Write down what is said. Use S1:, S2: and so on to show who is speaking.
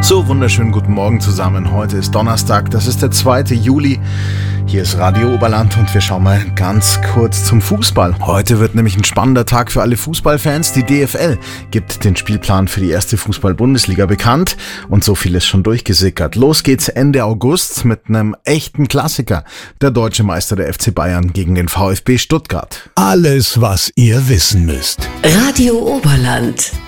S1: So, wunderschönen guten Morgen zusammen. Heute ist Donnerstag, das ist der 2. Juli. Hier ist Radio Oberland und wir schauen mal ganz kurz zum Fußball. Heute wird nämlich ein spannender Tag für alle Fußballfans. Die DFL gibt den Spielplan für die erste Fußball-Bundesliga bekannt und so viel ist schon durchgesickert. Los geht's Ende August mit einem echten Klassiker. Der deutsche Meister der FC Bayern gegen den VfB Stuttgart.
S2: Alles, was ihr wissen müsst.
S3: Radio Oberland.